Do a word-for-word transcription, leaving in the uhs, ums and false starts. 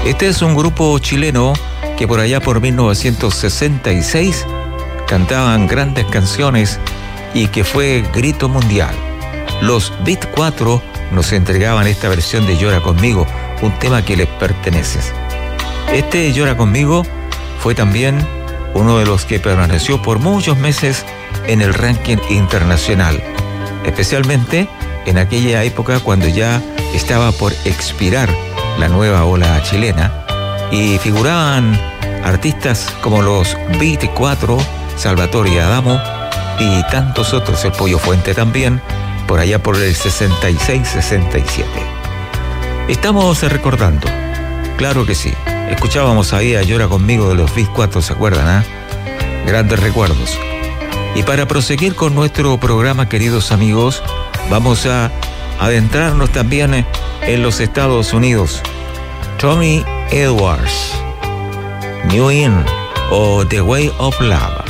Este es un grupo chileno que por allá por mil novecientos sesenta y seis cantaban grandes canciones y que fue grito mundial. Los Beat cuatro nos entregaban esta versión de Llora Conmigo, un tema que les pertenece. Este Llora Conmigo fue también uno de los que permaneció por muchos meses en el ranking internacional, especialmente en aquella época cuando ya estaba por expirar la nueva ola chilena y figuraban artistas como los Beat cuatro, Salvatore Adamo y tantos otros, el Pollo Fuente también, por allá por el sesenta y seis sesenta y siete. Estamos recordando, claro que sí, escuchábamos ahí a Llora Conmigo de los Beat cuatro, ¿se acuerdan? ¿eh? Grandes recuerdos. Y para proseguir con nuestro programa, queridos amigos, vamos a adentrarnos también en los Estados Unidos. Tommy Edwards, New In o The Way of Love.